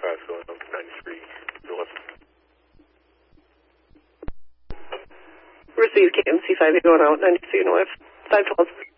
5 going up to 93 north. Received KMC 5 going out 93 north. 512.